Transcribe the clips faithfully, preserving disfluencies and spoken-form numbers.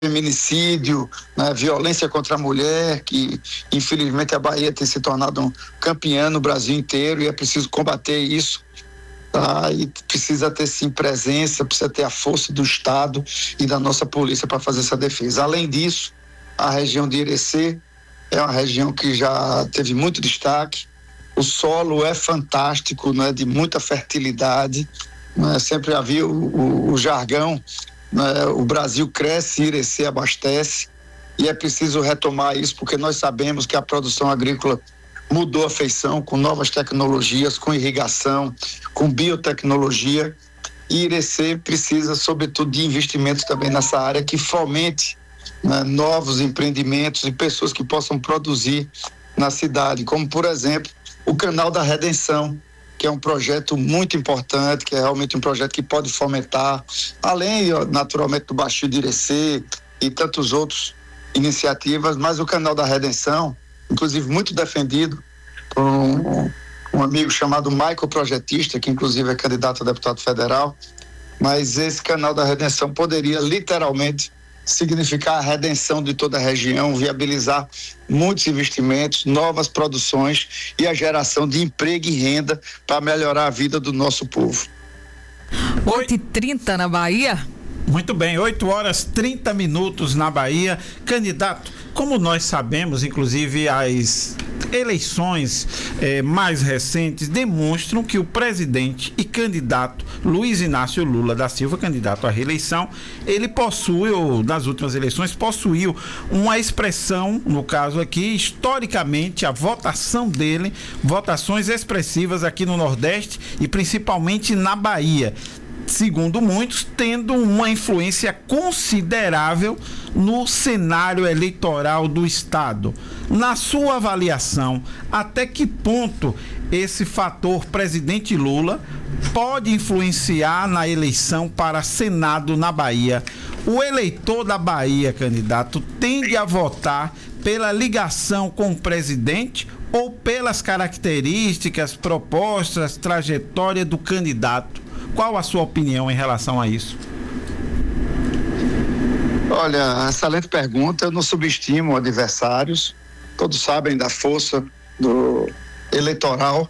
feminicídio, né, violência contra a mulher, que infelizmente a Bahia tem se tornado um campeã no Brasil inteiro e é preciso combater isso, tá? E precisa ter sim presença, precisa ter a força do Estado e da nossa polícia para fazer essa defesa. Além disso, a região de Irecê é uma região que já teve muito destaque, o solo é fantástico, né, de muita fertilidade, né, sempre havia o, o, o jargão, né, o Brasil cresce, Irecê abastece, e é preciso retomar isso, porque nós sabemos que a produção agrícola mudou a feição com novas tecnologias, com irrigação, com biotecnologia, e Irecê precisa, sobretudo, de investimentos também nessa área que fomente, né, novos empreendimentos e pessoas que possam produzir na cidade, como, por exemplo, o Canal da Redenção, que é um projeto muito importante, que é realmente um projeto que pode fomentar, além, naturalmente, do Baixio de Irecê e tantos outros iniciativas, mas o Canal da Redenção, inclusive muito defendido por um, um amigo chamado Michael Projetista, que inclusive é candidato a deputado federal, mas esse Canal da Redenção poderia literalmente significar a redenção de toda a região, viabilizar muitos investimentos, novas produções e a geração de emprego e renda para melhorar a vida do nosso povo. oito e trinta na Bahia. Muito bem, oito horas e trinta minutos na Bahia. Candidato, como nós sabemos, inclusive as eleições eh, mais recentes demonstram que o presidente e candidato Luiz Inácio Lula da Silva, candidato à reeleição, ele possui, ou nas últimas eleições, possuiu uma expressão, no caso aqui, historicamente, a votação dele, votações expressivas aqui no Nordeste e principalmente na Bahia. Segundo muitos, tendo uma influência considerável no cenário eleitoral do Estado. Na sua avaliação, até que ponto esse fator presidente Lula pode influenciar na eleição para Senado na Bahia? O eleitor da Bahia, candidato, tende a votar pela ligação com o presidente ou pelas características, propostas, trajetória do candidato? Qual a sua opinião em relação a isso? Olha, excelente pergunta. Eu não subestimo adversários. Todos sabem da força do eleitoral,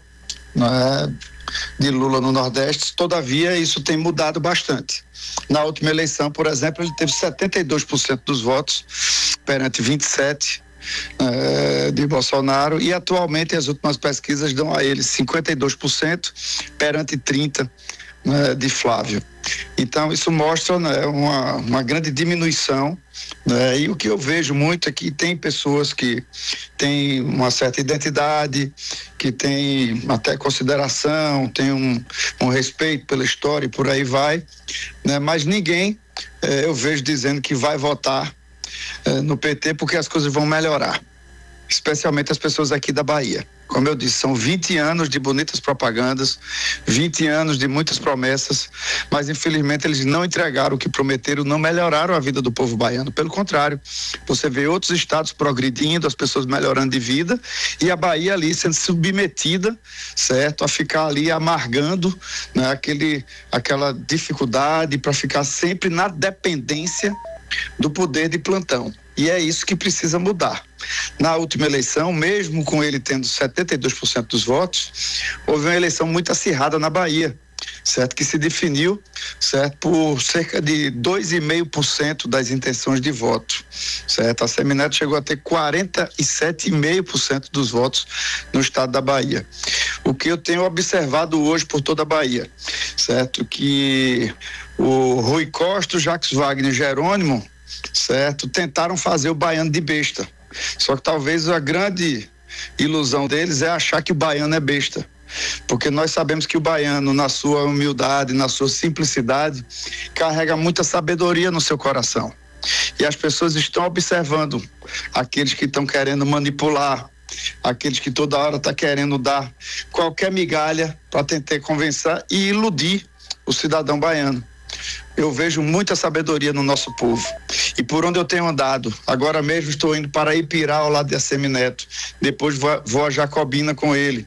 né, de Lula no Nordeste. Todavia, isso tem mudado bastante. Na última eleição, por exemplo, ele teve setenta e dois por cento dos votos perante vinte e sete por cento eh, de Bolsonaro, e atualmente as últimas pesquisas dão a ele cinquenta e dois por cento perante trinta por cento de Flávio. Então isso mostra, né, uma, uma grande diminuição, né, e o que eu vejo muito é que tem pessoas que têm uma certa identidade, que têm até consideração, têm um, um respeito pela história e por aí vai, né, mas ninguém eh, eu vejo dizendo que vai votar eh, no P T porque as coisas vão melhorar, especialmente as pessoas aqui da Bahia. Como eu disse, são vinte anos de bonitas propagandas, vinte anos de muitas promessas, mas infelizmente eles não entregaram o que prometeram, não melhoraram a vida do povo baiano. Pelo contrário, você vê outros estados progredindo, as pessoas melhorando de vida, e a Bahia ali sendo submetida, certo, a ficar ali amargando, né, aquele, aquela dificuldade para ficar sempre na dependência do poder de plantão. E é isso que precisa mudar. Na última eleição, mesmo com ele tendo setenta e dois por cento dos votos, houve uma eleição muito acirrada na Bahia, certo? Que se definiu, certo, por cerca de dois vírgula cinco por cento das intenções de voto, certo? A Semineto chegou a ter quarenta e sete vírgula cinco por cento dos votos no estado da Bahia. O que eu tenho observado hoje por toda a Bahia, certo? Que o Rui Costa, o Jacques Wagner e Jerônimo, certo, tentaram fazer o baiano de besta. Só que talvez a grande ilusão deles é achar que o baiano é besta, porque nós sabemos que o baiano, na sua humildade, na sua simplicidade, carrega muita sabedoria no seu coração, e as pessoas estão observando aqueles que estão querendo manipular, aqueles que toda hora estão querendo dar qualquer migalha para tentar convencer e iludir o cidadão baiano. Eu vejo muita sabedoria no nosso povo. E por onde eu tenho andado, agora mesmo estou indo para Ipirá, ao lado de Assemineto. Depois vou, vou a Jacobina com ele.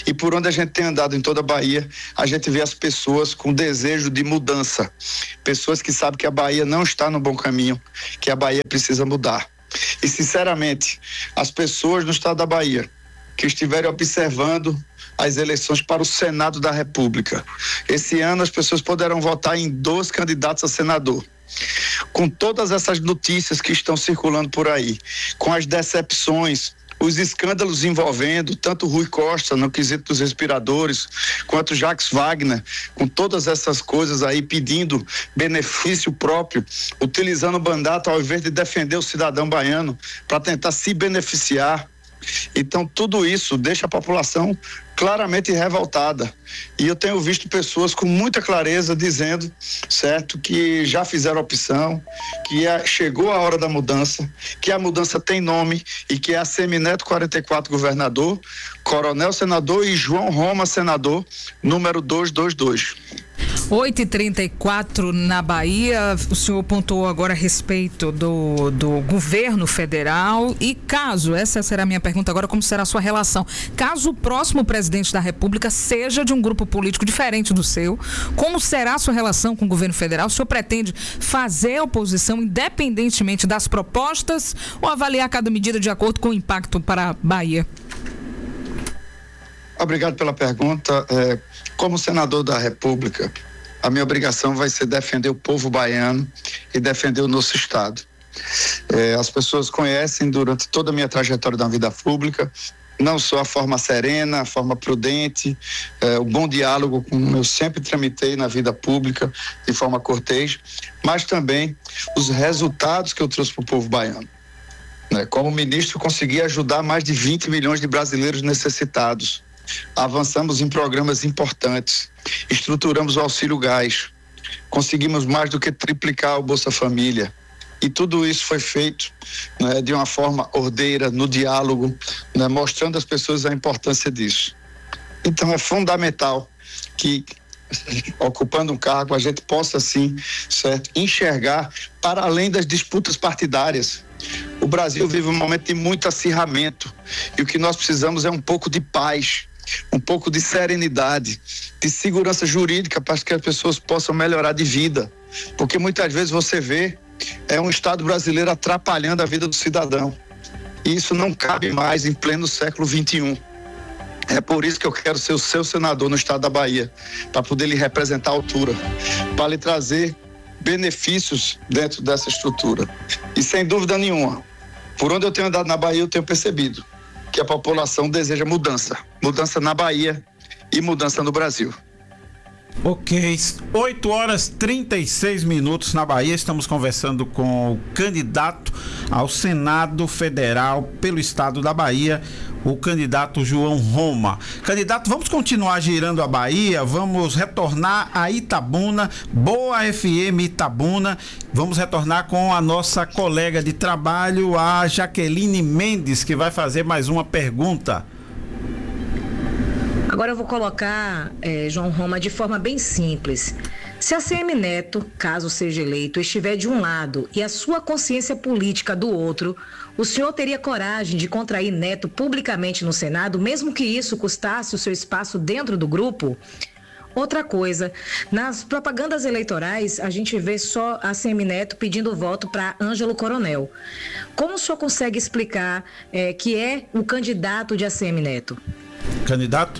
E por onde a gente tem andado em toda a Bahia, a gente vê as pessoas com desejo de mudança. Pessoas que sabem que a Bahia não está no bom caminho, que a Bahia precisa mudar. E, sinceramente, as pessoas no estado da Bahia que estiverem observando as eleições para o Senado da República, esse ano as pessoas poderão votar em dois candidatos a senador. Com todas essas notícias que estão circulando por aí, com as decepções, os escândalos envolvendo tanto Rui Costa no quesito dos respiradores, quanto Jacques Wagner, com todas essas coisas aí pedindo benefício próprio, utilizando o mandato ao invés de defender o cidadão baiano para tentar se beneficiar. Então tudo isso deixa a população claramente revoltada, e eu tenho visto pessoas com muita clareza dizendo, certo, que já fizeram opção, que é, chegou a hora da mudança, que a mudança tem nome e que é a Semineto quarenta e quatro governador, Coronel senador e João Roma senador, número duzentos e vinte e dois. oito e trinta e quatro na Bahia. O senhor pontuou agora a respeito do, do governo federal e caso, essa será a minha pergunta agora, como será a sua relação? Caso o próximo presidente da República seja de um grupo político diferente do seu, como será a sua relação com o governo federal? O senhor pretende fazer oposição independentemente das propostas ou avaliar cada medida de acordo com o impacto para a Bahia? Obrigado pela pergunta. É, como senador da República, a minha obrigação vai ser defender o povo baiano e defender o nosso estado. É, as pessoas conhecem durante toda a minha trajetória da vida pública, não só a forma serena, a forma prudente, é, o bom diálogo como eu sempre tramitei na vida pública de forma cortês, mas também os resultados que eu trouxe para o povo baiano. Né? Como ministro, consegui ajudar mais de vinte milhões de brasileiros necessitados. Avançamos em programas importantes, estruturamos o auxílio gás, conseguimos mais do que triplicar o Bolsa Família, e tudo isso foi feito, né, de uma forma ordeira, no diálogo, né, mostrando às pessoas a importância disso. Então é fundamental que, ocupando um cargo, a gente possa sim, certo, enxergar para além das disputas partidárias. O Brasil vive um momento de muito acirramento e o que nós precisamos é um pouco de paz, um pouco de serenidade, de segurança jurídica para que as pessoas possam melhorar de vida, porque muitas vezes você vê é um Estado brasileiro atrapalhando a vida do cidadão, e isso não cabe mais em pleno século vinte e um. É por isso que eu quero ser o seu senador no estado da Bahia, para poder lhe representar à altura, para lhe trazer benefícios dentro dessa estrutura. E sem dúvida nenhuma, por onde eu tenho andado na Bahia, eu tenho percebido que a população deseja mudança. Mudança na Bahia e mudança no Brasil. Ok, oito horas e trinta e seis minutos na Bahia. Estamos conversando com o candidato ao Senado Federal pelo estado da Bahia, o candidato João Roma. Candidato, vamos continuar girando a Bahia, vamos retornar a Itabuna, Boa F M Itabuna. Vamos retornar com a nossa colega de trabalho, a Jaqueline Mendes, que vai fazer mais uma pergunta. Agora eu vou colocar, eh, João Roma, de forma bem simples. Se a Semineto, caso seja eleito, estiver de um lado e a sua consciência política do outro, o senhor teria coragem de contrair Neto publicamente no Senado, mesmo que isso custasse o seu espaço dentro do grupo? Outra coisa, nas propagandas eleitorais, a gente vê só a Semineto pedindo voto para Ângelo Coronel. Como o senhor consegue explicar eh, que é o candidato de A C M Neto? Candidato?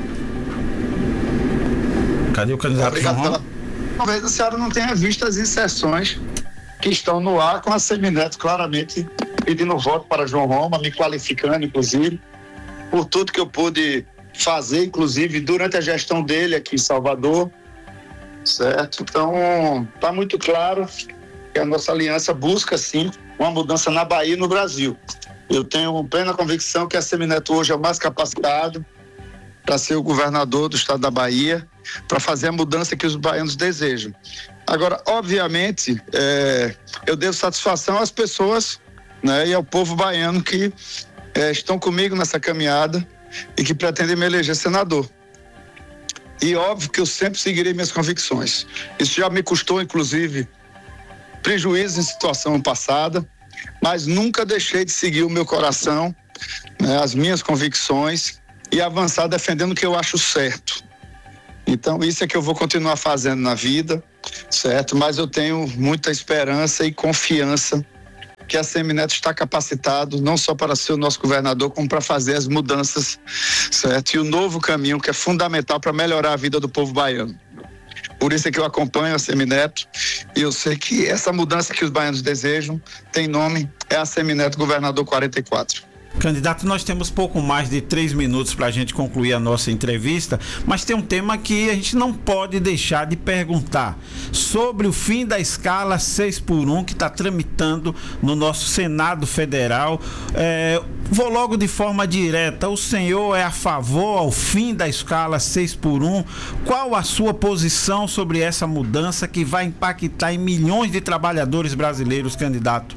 Cadê o candidato? Obrigado pela... Talvez a senhora não tenha visto as inserções que estão no ar com a Semineto claramente pedindo voto para João Roma, me qualificando, inclusive, por tudo que eu pude fazer, inclusive, durante a gestão dele aqui em Salvador, certo? Então, está muito claro que a nossa aliança busca, sim, uma mudança na Bahia e no Brasil. Eu tenho plena convicção que a Semineto hoje é o mais capacitado para ser o governador do estado da Bahia, para fazer a mudança que os baianos desejam. Agora, obviamente, é, eu devo satisfação às pessoas, né, e ao povo baiano que é, estão comigo nessa caminhada e que pretendem me eleger senador. E óbvio que eu sempre seguirei minhas convicções. Isso já me custou, inclusive, prejuízos em situação passada, mas nunca deixei de seguir o meu coração, né, as minhas convicções e avançar defendendo o que eu acho certo. Então, isso é que eu vou continuar fazendo na vida, certo? Mas eu tenho muita esperança e confiança que a Semineto está capacitado não só para ser o nosso governador, como para fazer as mudanças, certo? E o novo caminho que é fundamental para melhorar a vida do povo baiano. Por isso é que eu acompanho a Semineto e eu sei que essa mudança que os baianos desejam tem nome, é a Semineto Governador quarenta e quatro. Candidato, nós temos pouco mais de três minutos para a gente concluir a nossa entrevista, mas tem um tema que a gente não pode deixar de perguntar sobre o fim da escala seis por um que está tramitando no nosso Senado Federal. É, vou logo de forma direta, o senhor é a favor ao fim da escala seis por um? Qual a sua posição sobre essa mudança que vai impactar em milhões de trabalhadores brasileiros, candidato?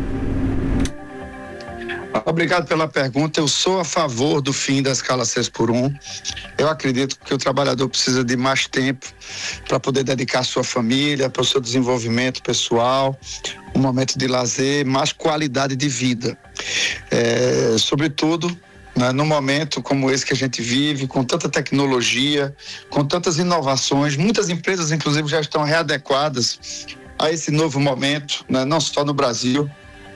Obrigado pela pergunta. Eu sou a favor do fim da escala seis por um. Eu acredito que o trabalhador precisa de mais tempo para poder dedicar à sua família, para o seu desenvolvimento pessoal, um momento de lazer, mais qualidade de vida. É, sobretudo, né, num momento como esse que a gente vive, com tanta tecnologia, com tantas inovações, muitas empresas, inclusive, já estão readequadas a esse novo momento, né, não só no Brasil.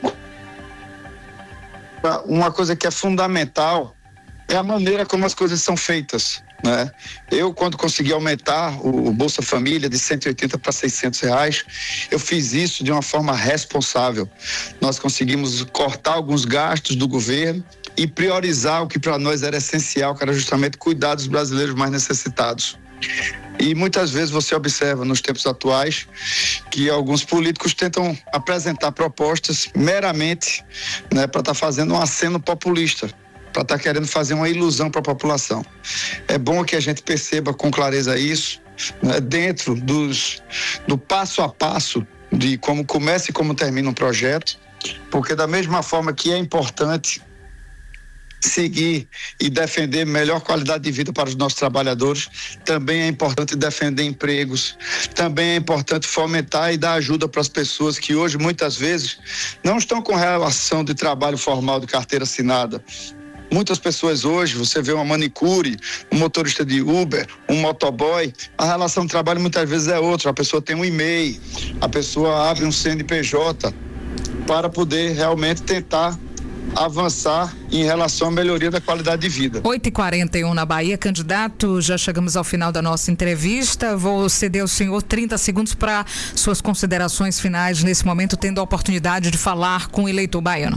Uma coisa que é fundamental é a maneira como as coisas são feitas, né? Eu, quando consegui aumentar o, o Bolsa Família de cento e oitenta para seiscentos reais, eu fiz isso de uma forma responsável. Nós conseguimos cortar alguns gastos do governo e priorizar o que para nós era essencial, que era justamente cuidar dos brasileiros mais necessitados. E muitas vezes você observa nos tempos atuais que alguns políticos tentam apresentar propostas meramente, né, para estar tá fazendo um aceno populista, para estar tá querendo fazer uma ilusão para a população. É bom que a gente perceba com clareza isso, né, dentro dos, do passo a passo de como começa e como termina um projeto, porque da mesma forma que é importante seguir e defender melhor qualidade de vida para os nossos trabalhadores, também é importante defender empregos, também é importante fomentar e dar ajuda para as pessoas que hoje muitas vezes não estão com relação de trabalho formal de carteira assinada. Muitas pessoas hoje, você vê uma manicure, um motorista de Uber, um motoboy, a relação de trabalho muitas vezes é outra, a pessoa tem um e-mail, a pessoa abre um C N P J para poder realmente tentar avançar em relação à melhoria da qualidade de vida. oito e quarenta e um na Bahia, candidato, já chegamos ao final da nossa entrevista. Vou ceder ao senhor trinta segundos para suas considerações finais nesse momento, tendo a oportunidade de falar com o eleitor baiano.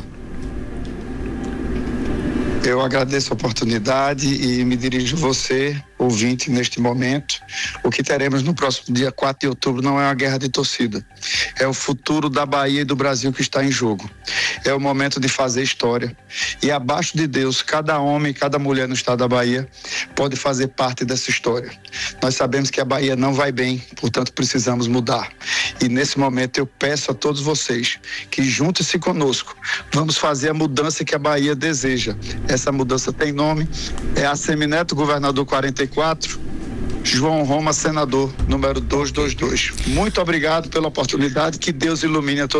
Eu agradeço a oportunidade e me dirijo a você, ouvinte, neste momento. O que teremos no próximo dia quatro de outubro não é uma guerra de torcida. É o futuro da Bahia e do Brasil que está em jogo. É o momento de fazer história. E abaixo de Deus, cada homem e cada mulher no estado da Bahia pode fazer parte dessa história. Nós sabemos que a Bahia não vai bem, portanto precisamos mudar. E nesse momento eu peço a todos vocês que juntem-se conosco. Vamos fazer a mudança que a Bahia deseja. Essa mudança tem nome, é a Semineto Governador quarenta e quatro, João Roma, senador número duzentos e vinte e dois. Muito obrigado pela oportunidade, que Deus ilumine a todos.